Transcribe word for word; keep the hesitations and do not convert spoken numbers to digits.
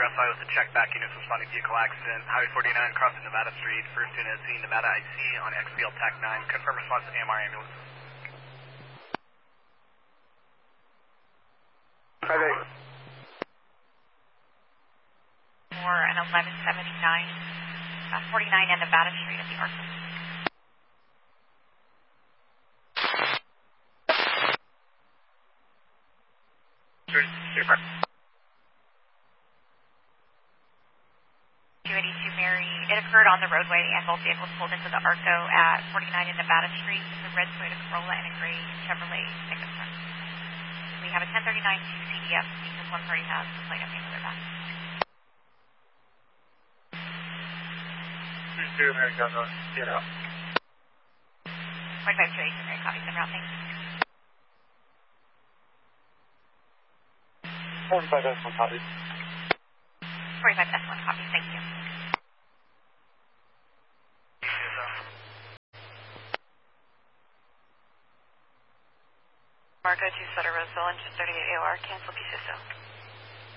Progress I with the check back units responding to vehicle accident. Highway forty-nine crossing Nevada Street. First unit C Nevada I C on X F L TAC nine. Confirm response to A M R ambulance. five eight. For an eleven seventy-nine, uh, forty-nine and Nevada Street at the Arco. Super. two eighty-two Mary, it occurred on the roadway and both vehicles pulled into the Arco at forty-nine and Nevada Street. It's a red Toyota Corolla and a gray Chevrolet pickup truck. We have a ten thirty-nine to C D F because one party has the plate up into their back. two two Mary, go north. Get out. forty-five two eighty-two Mary, copy, send route, thanks. forty-five S one, copy. forty-five S one, copy, thank you. Marco two Sutter Roseville, engine thirty-eight A O R, cancel P C S O.